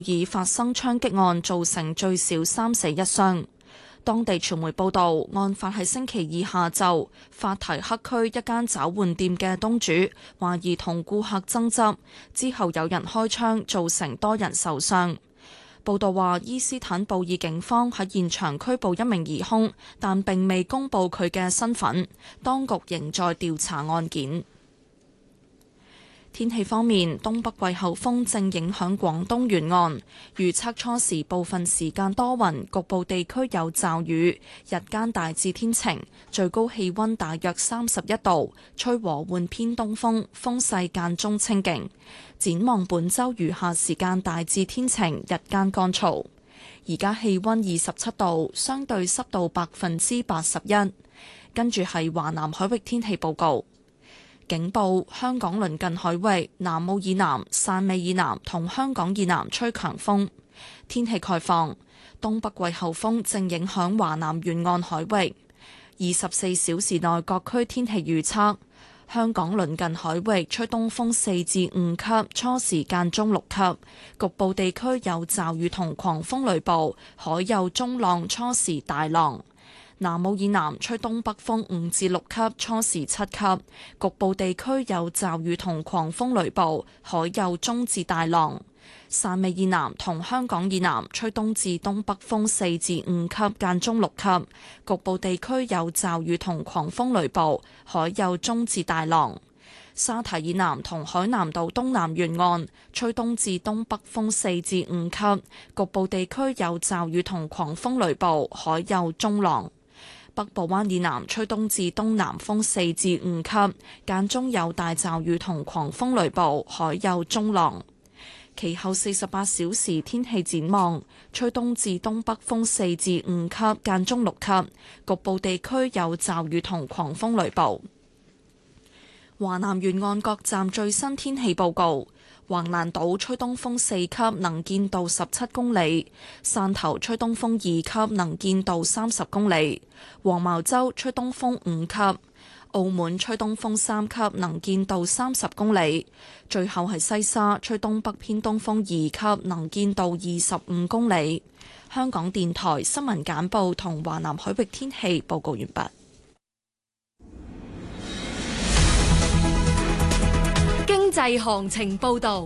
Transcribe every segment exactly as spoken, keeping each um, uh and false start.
已發生槍擊案，造成最少三死一傷。當地傳媒報道，案發喺星期二下晝，法提克區一間找換店嘅東主懷疑同顧客爭執，之後有人開槍，造成多人受傷。報道話，伊斯坦布爾警方喺現場拘捕一名疑兇，但並未公佈佢嘅身份，當局仍在調查案件。天氣方面，東北季候風正影響廣東沿岸，預測初時部分時間多雲，局部地區有驟雨，日間大致天晴，最高氣溫大約三十一度，吹和緩偏東風，風勢間中清勁。展望本週餘下時間大致天晴，日間乾燥。而家氣溫二十七度，相對濕度百分之八十一。跟住係華南海域天氣報告。警報：香港鄰近海域、南澳以南、汕尾以南同香港以南吹強風。天氣概況：東北季候風正影響華南沿岸海域。二十四小時內各區天氣預測：香港鄰近海域吹東風四至五級，初時間中六級，局部地區有驟雨同狂風雷暴，海有中浪，初時大浪。南澳以南吹東北風五至六級，初時七級，局部地區有驟雨同狂風雷暴，海有中至大浪。汕尾以南同香港以南吹東至東北風四至五級，間中六級，局部地區有驟雨同狂風雷暴，海有中至大浪。沙堤以南同海南島東南沿岸吹東至東北風四至五級，局部地區有驟雨同狂風雷暴，海有中浪。北部灣以南吹東至東南風四至五級，間中有大驟雨同狂風雷暴，海有中浪。其後四十八小時天氣展望，吹東至東北風四至五級，間中六級，局部地區有驟雨同狂風雷暴。華南沿岸各站最新天氣報告：橫瀾島吹東風四級，能見度十七公里；汕頭吹東風二級，能見度三十公里；黃茅洲吹東風五級；澳門吹東風三級，能見度三十公里；最後係西沙吹東北偏東風二級，能見度二十五公里。香港電台新聞簡報同華南海域天氣報告完畢。 經濟行情報道。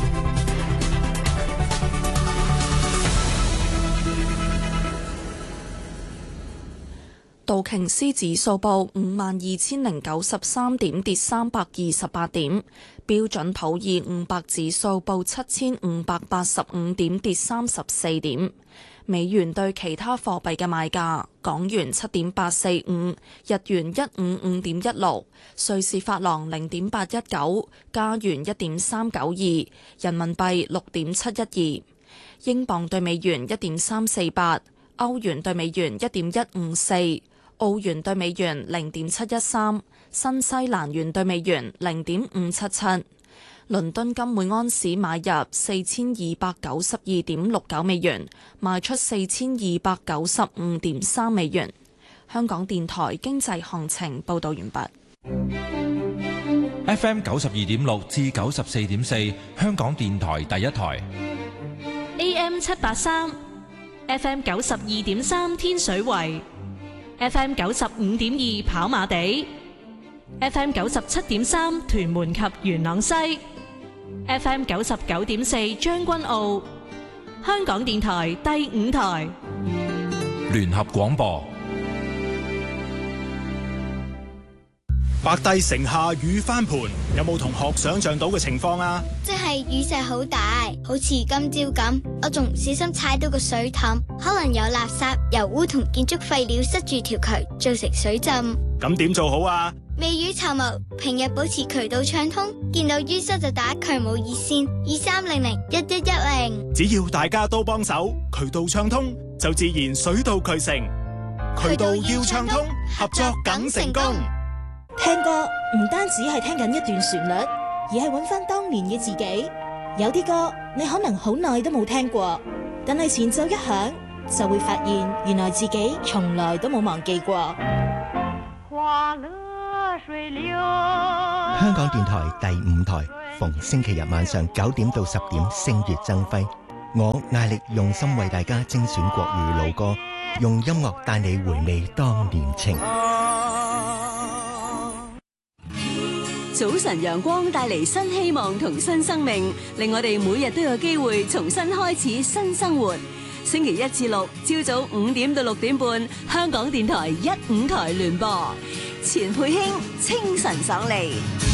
道瓊斯指數報五萬二千零九十三點，跌三百二十八點。標準普爾五百指數報七千五百八十五點，跌三十四點。美元對其他貨幣嘅賣價：港元七點八四五，日元一五五點一六，瑞士法郎零點八一九，加元一點三九二，人民幣六點七一二，英鎊對美元一點三四八，歐元對美元一點一五四，澳元對美元零點七一三，新西蘭元對美元零點五七七。倫敦金每安士買入四千二百九十二點六九美元，賣出四千二百九十五點三美元。香港電台經濟行情報道完畢。 F M 九十二點六至九十四點四，香港電台第一台。 A M 七八三，F M 九十二點三天水圍，F M 九十五點二跑馬地，F M 九十七點三屯門及元朗西，F M 九十九點四將軍澳。香港電台第五台聯合廣播。 白帝城下雨翻盤，有冇同學想象到嘅情況啊？ 即係雨勢好大，好似今朝咁，我仲唔小心踩到個水凼，可能有垃圾、油污同建築廢料塞住條渠，造成水浸。 咁點做好啊？ 未雨綢繆，平日保持渠道暢通，見到淤塞就打渠務熱線二三零零一一一零。 只要大家都幫手，渠道暢通就自然水到渠成。渠道要暢通，合作梗成功。 聽歌唔單止係聽緊一段旋律，而係揾翻當年嘅自己。有啲歌你可能好耐都冇聽過，但係前奏一響，就會發現原來自己從來都冇忘記過。 花落水流。 香港電台第五台，逢星期日晚上九點到十點，星月爭輝， 我艾力用心為大家精選國語老歌，用音樂帶你回味當年情。 早晨陽光帶嚟新希望同新生命，令我哋每日都有機會重新開始新生活。星期一至六朝早五點到六點半，香港電台一五台聯播，錢佩卿清晨爽利。